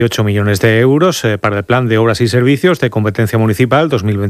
8 millones de euros para el Plan de Obras y Servicios de Competencia Municipal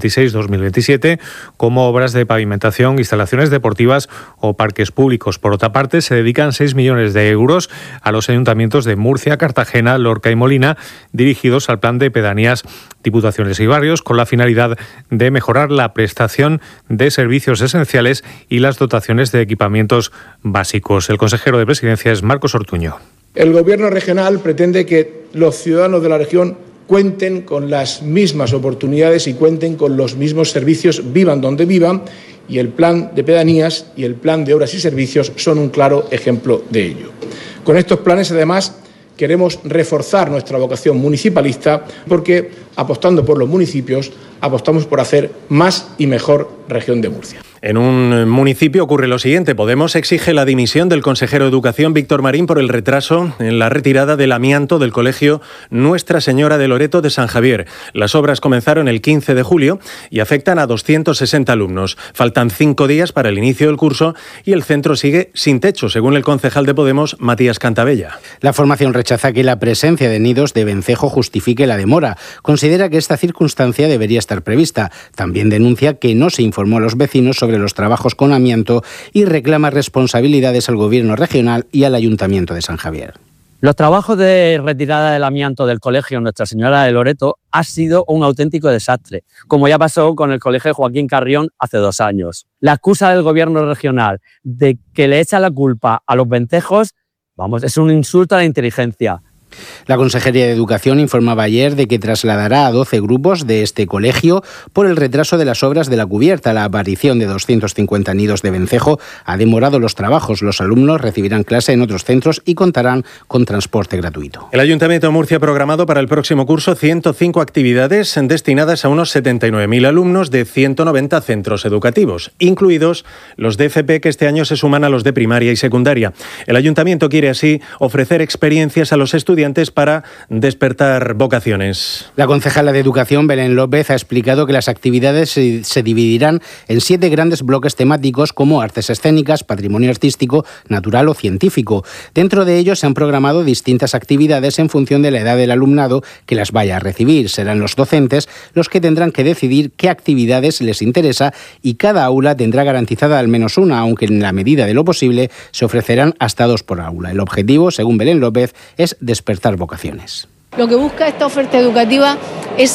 2026-2027 como obras de pavimentación, instalaciones deportivas o parques públicos. Por otra parte, se dedican 6 millones de euros a los ayuntamientos de Murcia, Cartagena, Lorca y Molina, dirigidos al Plan de Pedanías, Diputaciones y Barrios, con la finalidad de mejorar la prestación de servicios esenciales y las dotaciones de equipamientos básicos. El consejero de Presidencia es Marcos Ortuño. El Gobierno regional pretende que los ciudadanos de la región cuenten con las mismas oportunidades y cuenten con los mismos servicios, vivan donde vivan, y el Plan de Pedanías y el Plan de Obras y Servicios son un claro ejemplo de ello. Con estos planes, además, queremos reforzar nuestra vocación municipalista porque, apostando por los municipios, apostamos por hacer más y mejor región de Murcia. En un municipio ocurre lo siguiente. Podemos exige la dimisión del consejero de Educación, Víctor Marín, por el retraso en la retirada del amianto del colegio Nuestra Señora de Loreto de San Javier. Las obras comenzaron el 15 de julio y afectan a 260 alumnos. Faltan 5 días para el inicio del curso y el centro sigue sin techo, según el concejal de Podemos, Matías Cantabella. La formación rechaza que la presencia de nidos de vencejo justifique la demora. Considera que esta circunstancia debería estar prevista. También denuncia que no se informó a los vecinos sobre los trabajos con amianto y reclama responsabilidades al Gobierno regional y al Ayuntamiento de San Javier. Los trabajos de retirada del amianto del colegio Nuestra Señora de Loreto ha sido un auténtico desastre, como ya pasó con el colegio Joaquín Carrión hace 2 años. La excusa del Gobierno regional de que le echa la culpa a los vencejos, es un insulto a la inteligencia. La Consejería de Educación informaba ayer de que trasladará a 12 grupos de este colegio por el retraso de las obras de la cubierta. La aparición de 250 nidos de vencejo ha demorado los trabajos. Los alumnos recibirán clase en otros centros y contarán con transporte gratuito. El Ayuntamiento de Murcia ha programado para el próximo curso 105 actividades destinadas a unos 79.000 alumnos de 190 centros educativos, incluidos los de FP que este año se suman a los de primaria y secundaria. El Ayuntamiento quiere así ofrecer experiencias a los estudiantes para despertar vocaciones. La concejala de Educación, Belén López, ha explicado que las actividades se dividirán en 7 grandes bloques temáticos como artes escénicas, patrimonio artístico, natural o científico. Dentro de ellos se han programado distintas actividades en función de la edad del alumnado que las vaya a recibir. Serán los docentes los que tendrán que decidir qué actividades les interesa y cada aula tendrá garantizada al menos una, aunque en la medida de lo posible se ofrecerán hasta 2 por aula. El objetivo, según Belén López, es despertar vocaciones. Lo que busca esta oferta educativa es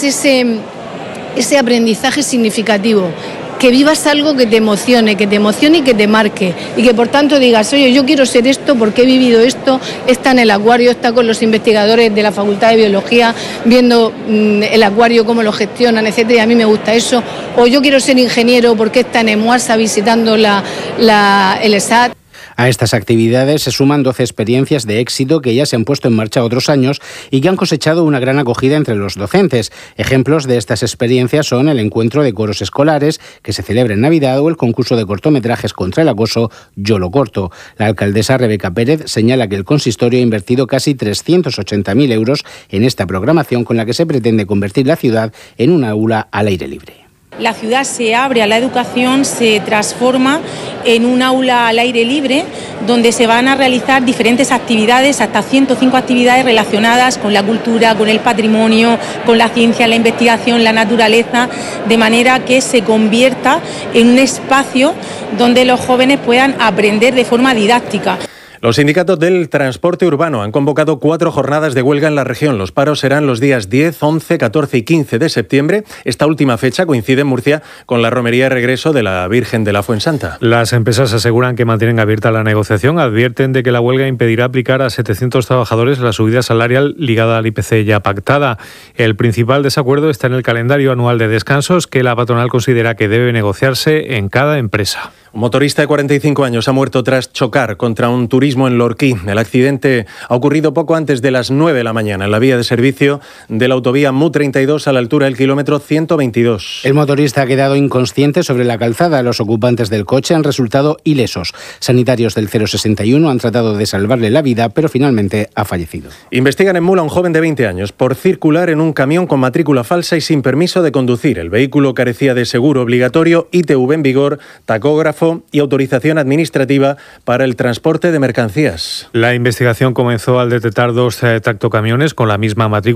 ese aprendizaje significativo, que vivas algo que te emocione y que te marque y que por tanto digas, oye, yo quiero ser esto porque he vivido esto, está en el acuario, está con los investigadores de la Facultad de Biología viendo el acuario, cómo lo gestionan, etcétera, y a mí me gusta eso, o yo quiero ser ingeniero porque está en Emuasa visitando el ESAT. A estas actividades se suman 12 experiencias de éxito que ya se han puesto en marcha otros años y que han cosechado una gran acogida entre los docentes. Ejemplos de estas experiencias son el encuentro de coros escolares que se celebra en Navidad o el concurso de cortometrajes contra el acoso Yo lo corto. La alcaldesa Rebeca Pérez señala que el consistorio ha invertido casi 380.000 euros en esta programación con la que se pretende convertir la ciudad en una aula al aire libre. La ciudad se abre a la educación, se transforma en un aula al aire libre donde se van a realizar diferentes actividades, hasta 105 actividades relacionadas con la cultura, con el patrimonio, con la ciencia, la investigación, la naturaleza, de manera que se convierta en un espacio donde los jóvenes puedan aprender de forma didáctica. Los sindicatos del transporte urbano han convocado 4 jornadas de huelga en la región. Los paros serán los días 10, 11, 14 y 15 de septiembre. Esta última fecha coincide en Murcia con la romería de regreso de la Virgen de la Fuensanta. Las empresas aseguran que mantienen abierta la negociación. Advierten de que la huelga impedirá aplicar a 700 trabajadores la subida salarial ligada al IPC ya pactada. El principal desacuerdo está en el calendario anual de descansos que la patronal considera que debe negociarse en cada empresa. Un motorista de 45 años ha muerto tras chocar contra un turismo en Lorquí. El accidente ha ocurrido poco antes de las 9 de la mañana en la vía de servicio de la autovía MU32 a la altura del kilómetro 122. El motorista ha quedado inconsciente sobre la calzada. Los ocupantes del coche han resultado ilesos. Sanitarios del 061 han tratado de salvarle la vida, pero finalmente ha fallecido. Investigan en Mula a un joven de 20 años por circular en un camión con matrícula falsa y sin permiso de conducir. El vehículo carecía de seguro obligatorio, ITV en vigor, tacógrafo tacógrafo y autorización administrativa para el transporte de mercancías. La investigación comenzó al detectar 2 tractocamiones con la misma matrícula